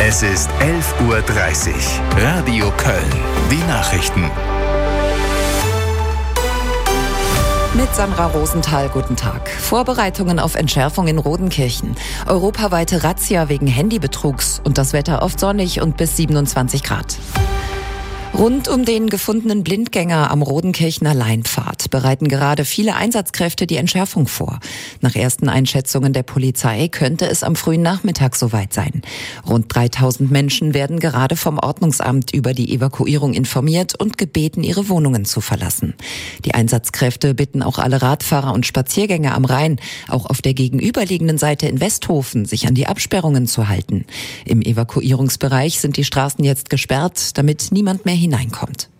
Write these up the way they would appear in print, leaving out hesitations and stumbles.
Es ist 11:30 Uhr. Radio Köln. Die Nachrichten. Mit Sandra Rosenthal, guten Tag. Vorbereitungen auf Entschärfung in Rodenkirchen. Europaweite Razzia wegen Handybetrugs und das Wetter oft sonnig und bis 27 Grad. Rund um den gefundenen Blindgänger am Rodenkirchener Leinpfad bereiten gerade viele Einsatzkräfte die Entschärfung vor. Nach ersten Einschätzungen der Polizei könnte es am frühen Nachmittag soweit sein. Rund 3000 Menschen werden gerade vom Ordnungsamt über die Evakuierung informiert und gebeten, ihre Wohnungen zu verlassen. Die Einsatzkräfte bitten auch alle Radfahrer und Spaziergänger am Rhein, auch auf der gegenüberliegenden Seite in Westhofen, sich an die Absperrungen zu halten. Im Evakuierungsbereich sind die Straßen jetzt gesperrt, damit niemand mehr hineinkommt.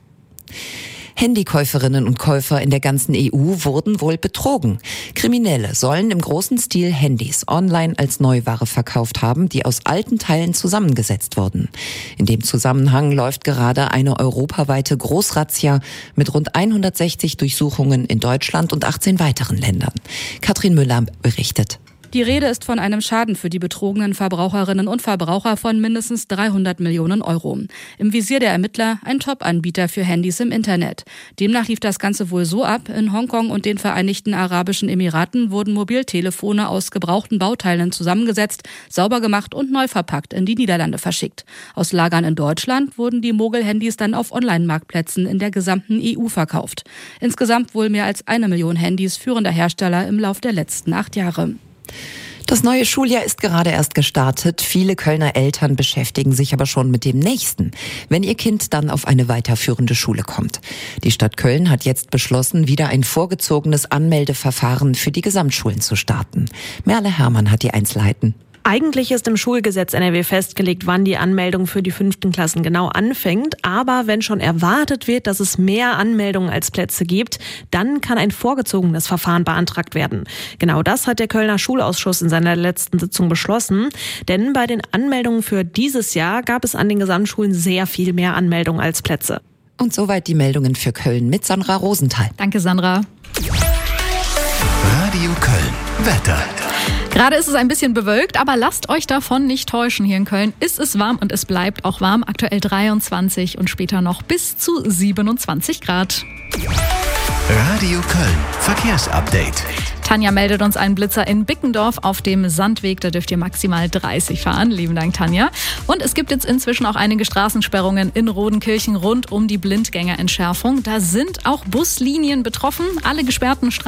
Handykäuferinnen und Käufer in der ganzen EU wurden wohl betrogen. Kriminelle sollen im großen Stil Handys online als Neuware verkauft haben, die aus alten Teilen zusammengesetzt wurden. In dem Zusammenhang läuft gerade eine europaweite Großrazzia mit rund 160 Durchsuchungen in Deutschland und 18 weiteren Ländern. Katrin Müller berichtet. Die Rede ist von einem Schaden für die betrogenen Verbraucherinnen und Verbraucher von mindestens 300 Millionen Euro. Im Visier der Ermittler ein Top-Anbieter für Handys im Internet. Demnach lief das Ganze wohl so ab: In Hongkong und den Vereinigten Arabischen Emiraten wurden Mobiltelefone aus gebrauchten Bauteilen zusammengesetzt, sauber gemacht und neu verpackt in die Niederlande verschickt. Aus Lagern in Deutschland wurden die Mogel-Handys dann auf Online-Marktplätzen in der gesamten EU verkauft. Insgesamt wohl mehr als 1 Million Handys führender Hersteller im Lauf der letzten 8 Jahre. Das neue Schuljahr ist gerade erst gestartet. Viele Kölner Eltern beschäftigen sich aber schon mit dem nächsten, wenn ihr Kind dann auf eine weiterführende Schule kommt. Die Stadt Köln hat jetzt beschlossen, wieder ein vorgezogenes Anmeldeverfahren für die Gesamtschulen zu starten. Merle Herrmann hat die Einzelheiten. Eigentlich ist im Schulgesetz NRW festgelegt, wann die Anmeldung für die 5. Klassen genau anfängt. Aber wenn schon erwartet wird, dass es mehr Anmeldungen als Plätze gibt, dann kann ein vorgezogenes Verfahren beantragt werden. Genau das hat der Kölner Schulausschuss in seiner letzten Sitzung beschlossen. Denn bei den Anmeldungen für dieses Jahr gab es an den Gesamtschulen sehr viel mehr Anmeldungen als Plätze. Und soweit die Meldungen für Köln mit Sandra Rosenthal. Danke, Sandra. Radio Köln. Wetter. Gerade ist es ein bisschen bewölkt, aber lasst euch davon nicht täuschen. Hier in Köln ist es warm und es bleibt auch warm. Aktuell 23 und später noch bis zu 27 Grad. Radio Köln. Verkehrsupdate. Tanja meldet uns einen Blitzer in Bickendorf auf dem Sandweg. Da dürft ihr maximal 30 fahren. Lieben Dank, Tanja. Und es gibt jetzt inzwischen auch einige Straßensperrungen in Rodenkirchen rund um die Blindgängerentschärfung. Da sind auch Buslinien betroffen. Alle gesperrten Straßen